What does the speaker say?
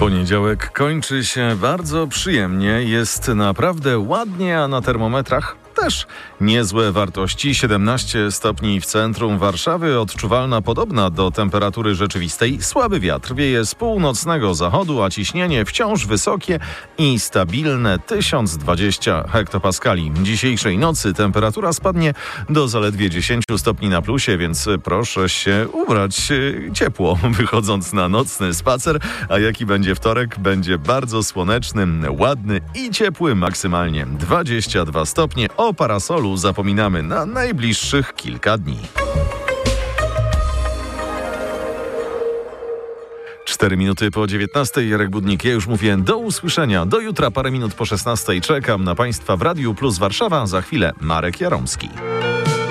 Poniedziałek kończy się bardzo przyjemnie, jest naprawdę ładnie, a na termometrach też niezłe wartości. 17 stopni w centrum Warszawy, odczuwalna podobna do temperatury rzeczywistej. Słaby wiatr wieje z północnego zachodu, a ciśnienie wciąż wysokie i stabilne 1020 hektopaskali. Dzisiejszej nocy temperatura spadnie do zaledwie 10 stopni na plusie, więc proszę się ubrać ciepło, wychodząc na nocny spacer. A jaki będzie wtorek? Będzie bardzo słoneczny, ładny i ciepły, maksymalnie 22 stopnie. O parasolu zapominamy na najbliższych kilka dni. 4 minuty po 19. Jarek Budnik. Ja już mówię do usłyszenia. Do jutra, parę minut po 16. Czekam na Państwa w Radiu Plus Warszawa. Za chwilę Marek Jaromski.